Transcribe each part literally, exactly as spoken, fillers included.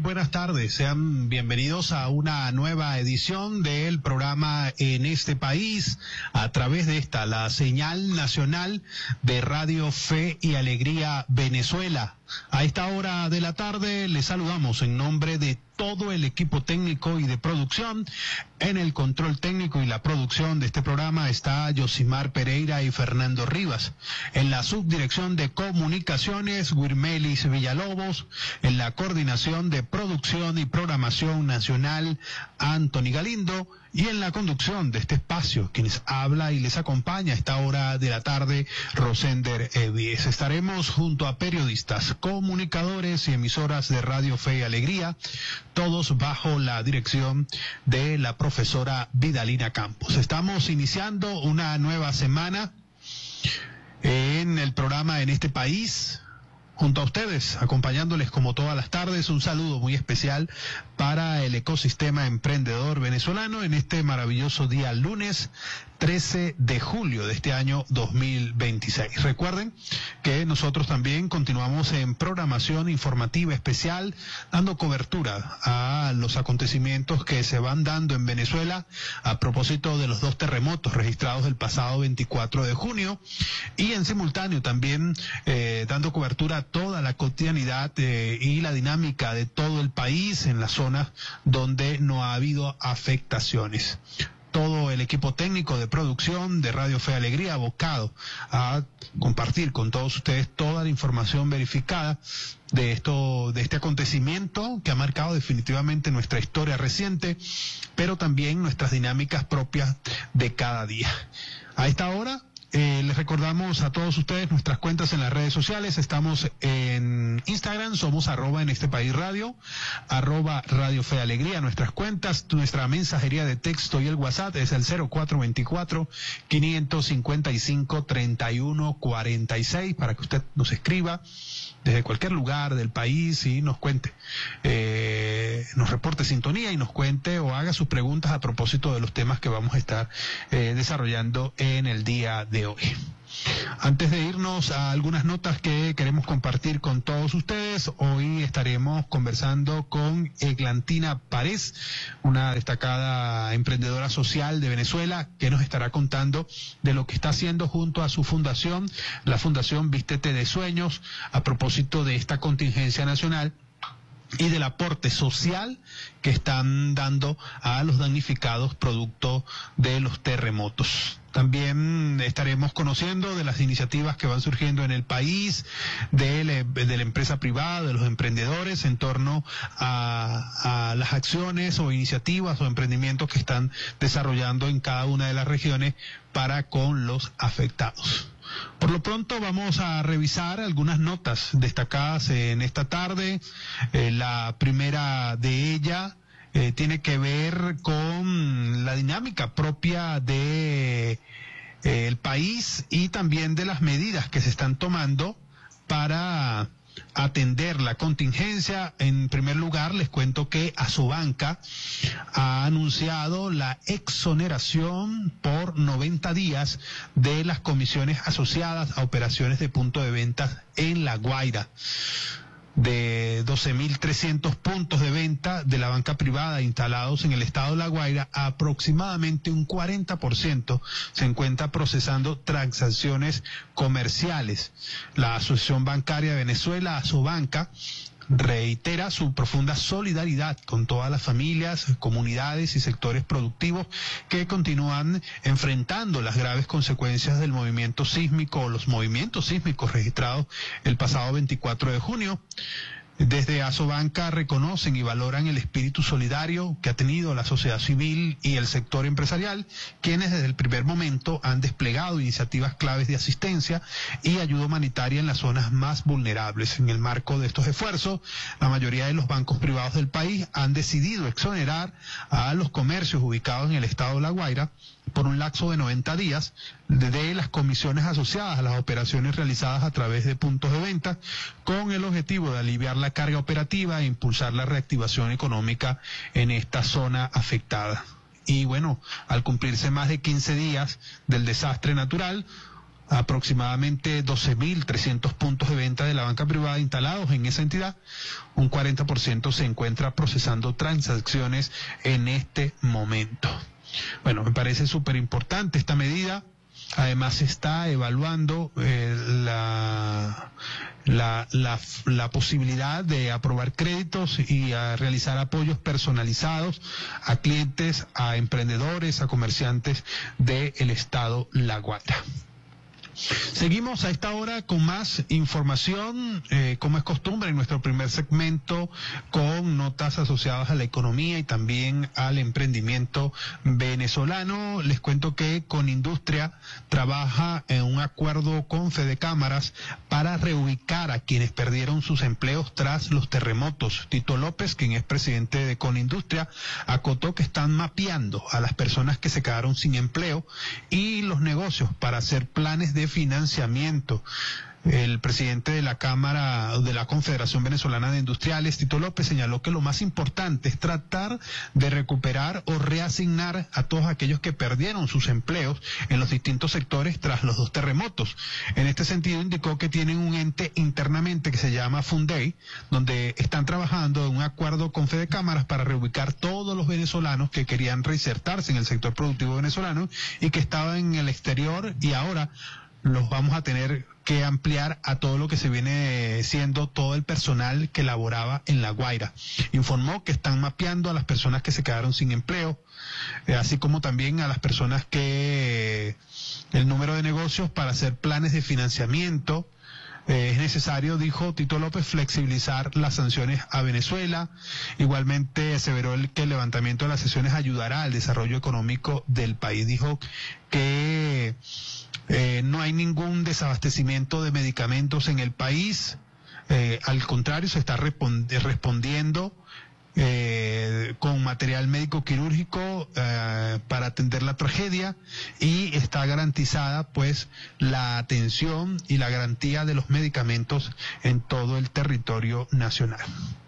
buenas tardes. Sean bienvenidos a una nueva edición del programa En este País a través de esta, la señal nacional de Radio Fe y Alegría Venezuela. A esta hora de la tarde les saludamos en nombre de todo el equipo técnico y de producción. En el control técnico y la producción de este programa está Yosimar Pereira y Fernando Rivas. En la subdirección de comunicaciones, Wirmelis Villalobos. En la coordinación de producción y programación nacional, Anthony Galindo. Y en la conducción de este espacio, quienes habla y les acompaña a esta hora de la tarde, Rosender Evies. Estaremos junto a periodistas, comunicadores y emisoras de Radio Fe y Alegría, todos bajo la dirección de la profesora Vidalina Campos. Estamos iniciando una nueva semana en el programa En este País, junto a ustedes, acompañándoles como todas las tardes. Un saludo muy especial para el ecosistema emprendedor venezolano en este maravilloso día lunes trece de julio de este año dos mil veintiséis. Recuerden que nosotros también continuamos en programación informativa especial, dando cobertura a los acontecimientos que se van dando en Venezuela a propósito de los dos terremotos registrados el pasado veinticuatro de junio, y en simultáneo también eh, dando cobertura a toda la cotidianidad eh, y la dinámica de todo el país en las zonas donde no ha habido afectaciones. Todo el equipo técnico de producción de Radio Fe y Alegría abocado a compartir con todos ustedes toda la información verificada de esto, de este acontecimiento que ha marcado definitivamente nuestra historia reciente, pero también nuestras dinámicas propias de cada día. A esta hora, Eh, les recordamos a todos ustedes nuestras cuentas en las redes sociales. Estamos en Instagram, somos arroba en este país radio, arroba Radio Fe Alegría. Nuestras cuentas, nuestra mensajería de texto y el WhatsApp es el cero cuatro veinticuatro, quinientos cincuenta y cinco, treinta y uno cuarenta y seis para que usted nos escriba desde cualquier lugar del país y nos cuente, eh, nos reporte sintonía y nos cuente o haga sus preguntas a propósito de los temas que vamos a estar eh, desarrollando en el día de hoy. Antes de irnos a algunas notas que queremos compartir con todos ustedes, hoy estaremos conversando con Eglantina Párez, una destacada emprendedora social de Venezuela, que nos estará contando de lo que está haciendo junto a su fundación, la Fundación Vístete de Sueños, a propósito de esta contingencia nacional y del aporte social que están dando a los damnificados producto de los terremotos. También estaremos conociendo de las iniciativas que van surgiendo en el país, de la, de la empresa privada, de los emprendedores en torno a, a las acciones o iniciativas o emprendimientos que están desarrollando en cada una de las regiones para con los afectados. Por lo pronto vamos a revisar algunas notas destacadas en esta tarde. Eh, la primera de ella eh, tiene que ver con la dinámica propia de eh, el país y también de las medidas que se están tomando para atender la contingencia. En primer lugar, les cuento que Asobanca ha anunciado la exoneración por noventa días de las comisiones asociadas a operaciones de punto de venta en La Guaira. De doce mil trescientos puntos de venta de la banca privada instalados en el estado de La Guaira, aproximadamente un cuarenta por ciento se encuentra procesando transacciones comerciales. La Asociación Bancaria de Venezuela, Asobanca, reitera su profunda solidaridad con todas las familias, comunidades y sectores productivos que continúan enfrentando las graves consecuencias del movimiento sísmico o los movimientos sísmicos registrados el pasado veinticuatro de junio. Desde Asobanca reconocen y valoran el espíritu solidario que ha tenido la sociedad civil y el sector empresarial, quienes desde el primer momento han desplegado iniciativas claves de asistencia y ayuda humanitaria en las zonas más vulnerables. En el marco de estos esfuerzos, la mayoría de los bancos privados del país han decidido exonerar a los comercios ubicados en el estado de La Guaira por un lapso de noventa días de las comisiones asociadas a las operaciones realizadas a través de puntos de venta, con el objetivo de aliviar la carga operativa e impulsar la reactivación económica en esta zona afectada. Y bueno, al cumplirse más de quince días del desastre natural, aproximadamente doce mil trescientos puntos de venta de la banca privada instalados en esa entidad. Un cuarenta por ciento se encuentra procesando transacciones en este momento. Bueno, me parece súper importante esta medida. Además se está evaluando eh, la, la, la, la posibilidad de aprobar créditos y a realizar apoyos personalizados a clientes, a emprendedores, a comerciantes del estado La Guaira. Seguimos a esta hora con más información, eh, como es costumbre en nuestro primer segmento, con notas asociadas a la economía y también al emprendimiento venezolano. Les cuento que Conindustria trabaja en un acuerdo con Fedecámaras para reubicar a quienes perdieron sus empleos tras los terremotos. Tito López, quien es presidente de Conindustria, acotó que están mapeando a las personas que se quedaron sin empleo y los negocios para hacer planes de financiamiento. El presidente de la Cámara de la Confederación Venezolana de Industriales, Tito López, señaló que lo más importante es tratar de recuperar o reasignar a todos aquellos que perdieron sus empleos en los distintos sectores tras los dos terremotos. En este sentido, indicó que tienen un ente internamente que se llama Fundey, donde están trabajando en un acuerdo con Fedecámaras para reubicar todos los venezolanos que querían reinsertarse en el sector productivo venezolano y que estaban en el exterior, y ahora los vamos a tener que ampliar a todo lo que se viene siendo todo el personal que laboraba en La Guaira. Informó que están mapeando a las personas que se quedaron sin empleo, eh, así como también a las personas que el número de negocios para hacer planes de financiamiento. Eh, es necesario, dijo Tito López, flexibilizar las sanciones a Venezuela. Igualmente aseveró el que el levantamiento de las sanciones ayudará al desarrollo económico del país. Dijo que eh, no hay ningún desabastecimiento de medicamentos en el país. Eh, al contrario, se está respond- respondiendo Eh, con material médico quirúrgico eh, para atender la tragedia, y está garantizada pues la atención y la garantía de los medicamentos en todo el territorio nacional.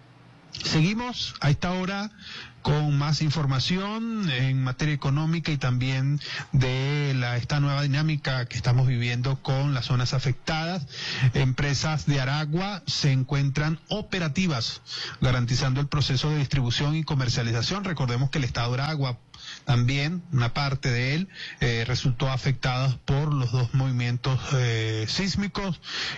Seguimos a esta hora con más información en materia económica y también de la, esta nueva dinámica que estamos viviendo con las zonas afectadas. Empresas de Aragua se encuentran operativas, garantizando el proceso de distribución y comercialización. Recordemos que el estado de Aragua, también una parte de él, eh, resultó afectada por los dos movimientos eh, sísmicos.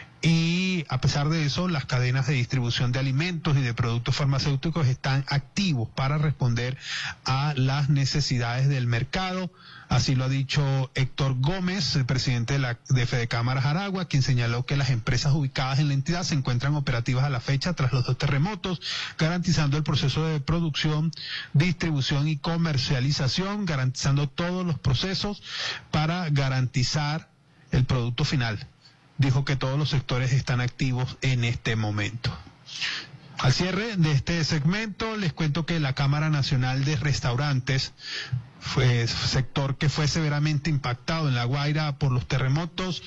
Y a pesar de eso, las cadenas de distribución de alimentos y de productos farmacéuticos están activos para responder a las necesidades del mercado. Así lo ha dicho Héctor Gómez, el presidente de, la, de Fedecámaras Aragua, quien señaló que las empresas ubicadas en la entidad se encuentran operativas a la fecha tras los dos terremotos, garantizando el proceso de producción, distribución y comercialización, garantizando todos los procesos para garantizar el producto final. Dijo que todos los sectores están activos en este momento. Al cierre de este segmento, les cuento que la Cámara Nacional de Restaurantes, fue sector que fue severamente impactado en La Guaira por los terremotos,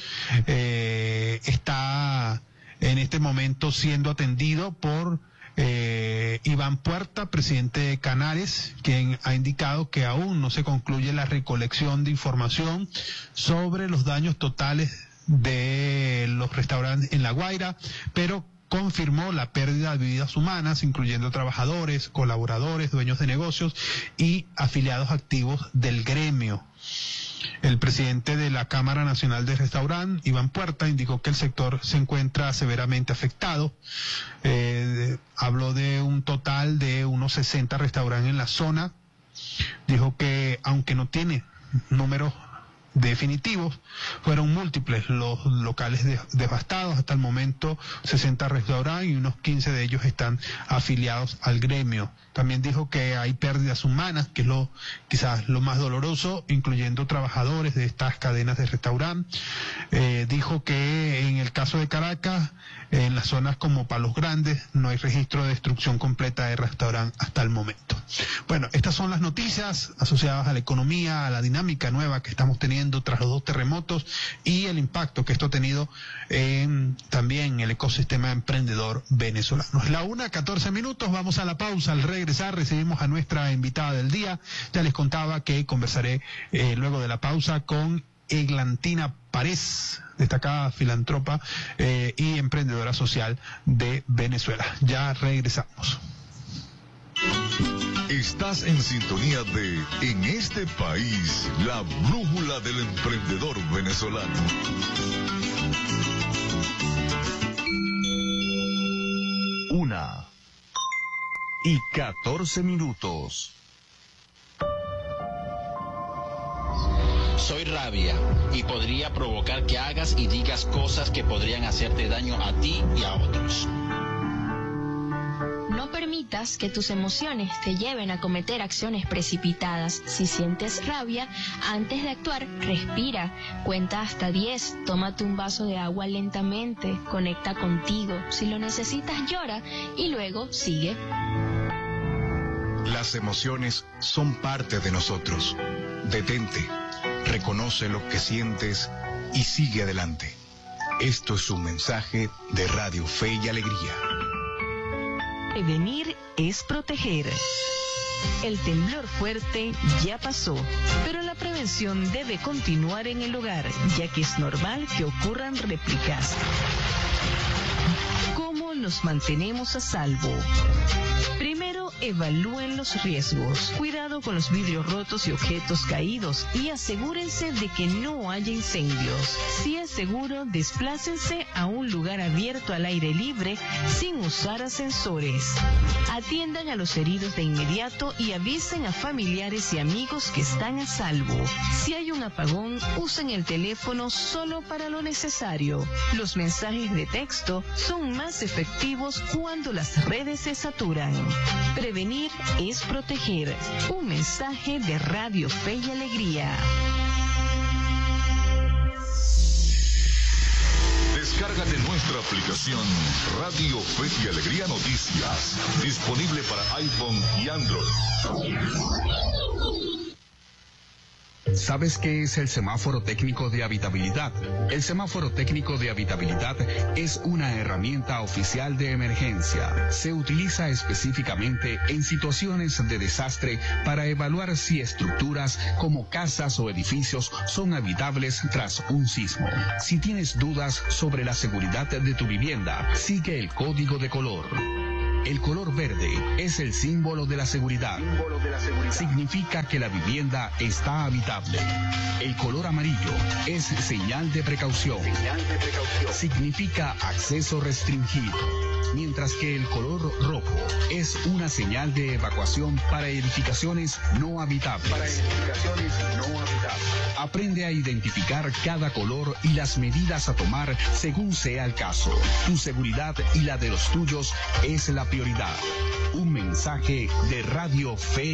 eh, está en este momento siendo atendido por Eh, Iván Puerta, presidente de Canares, quien ha indicado que aún no se concluye la recolección de información sobre los daños totales de los restaurantes en La Guaira, pero confirmó la pérdida de vidas humanas, incluyendo trabajadores, colaboradores, dueños de negocios y afiliados activos del gremio. El presidente de la Cámara Nacional de Restaurantes, Iván Puerta, indicó que el sector se encuentra severamente afectado. Eh, habló de un total de unos sesenta restaurantes en la zona. Dijo que, aunque no tiene números definitivos, fueron múltiples los locales de, devastados. Hasta el momento sesenta restaurantes y unos quince de ellos están afiliados al gremio. También dijo que hay pérdidas humanas, que es lo quizás lo más doloroso, incluyendo trabajadores de estas cadenas de restaurantes. Eh, dijo que en el caso de Caracas, en las zonas como Palos Grandes, no hay registro de destrucción completa de restaurantes hasta el momento. Bueno, estas son las noticias asociadas a la economía, a la dinámica nueva que estamos teniendo tras los dos terremotos y el impacto que esto ha tenido en también el ecosistema emprendedor venezolano. Es la una, catorce minutos, vamos a la pausa. Al regresar recibimos a nuestra invitada del día. Ya les contaba que conversaré eh, luego de la pausa con Eglantina Párez, destacada filántropa eh, y emprendedora social de Venezuela. Ya regresamos. Estás en sintonía de En este país, la brújula del emprendedor venezolano. Una y catorce minutos. Soy rabia y podría provocar que hagas y digas cosas que podrían hacerte daño a ti y a otros. No permitas que tus emociones te lleven a cometer acciones precipitadas. Si sientes rabia, antes de actuar, respira, cuenta hasta diez, tómate un vaso de agua lentamente, conecta contigo. Si lo necesitas, llora y luego sigue. Las emociones son parte de nosotros. Detente, reconoce lo que sientes y sigue adelante. Esto es un mensaje de Radio Fe y Alegría. Prevenir es proteger. El temblor fuerte ya pasó, pero la prevención debe continuar en el hogar, ya que es normal que ocurran réplicas. ¿Cómo nos mantenemos a salvo? Primero, evalúen los riesgos. Cuidado con los vidrios rotos y objetos caídos y asegúrense de que no haya incendios. Si es seguro, desplácense a un lugar abierto al aire libre sin usar ascensores. Atiendan a los heridos de inmediato y avisen a familiares y amigos que están a salvo. Si hay un apagón, usen el teléfono solo para lo necesario. Los mensajes de texto son más efectivos cuando las redes se saturan. Prevenir es proteger. Un mensaje de Radio Fe y Alegría. Descárgate nuestra aplicación Radio Fe y Alegría Noticias, disponible para iPhone y Android. ¿Sabes qué es el semáforo técnico de habitabilidad? El semáforo técnico de habitabilidad es una herramienta oficial de emergencia. Se utiliza específicamente en situaciones de desastre para evaluar si estructuras como casas o edificios son habitables tras un sismo. Si tienes dudas sobre la seguridad de tu vivienda, sigue el código de color. El color verde es el símbolo de la seguridad. Significa que la vivienda está habitable. El color amarillo es señal de precaución. Significa acceso restringido. Mientras que el color rojo es una señal de evacuación para edificaciones no habitables. Para edificaciones no habitables. Aprende a identificar cada color y las medidas a tomar según sea el caso. Tu seguridad y la de los tuyos es la prioridad. Un mensaje de Radio Fe